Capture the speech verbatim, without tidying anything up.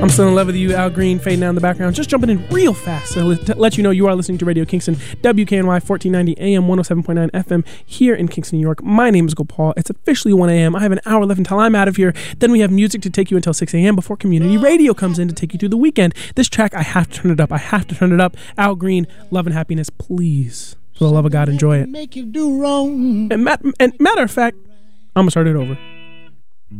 I'm still in love with you, Al Green, fading down in the background. Just jumping in real fast to let, to let you know you are listening to Radio Kingston, W K N Y fourteen ninety A M, one oh seven point nine F M here in Kingston, New York. My name is Gopal. It's officially one A M. I have an hour left until I'm out of here. Then we have music to take you until six A M before community radio comes in to take you through the weekend. This track, I have to turn it up. I have to turn it up. Al Green, Love and Happiness, please. For the love of God, enjoy it. Make you do wrong. And, mat- and matter of fact, I'm going to start it over.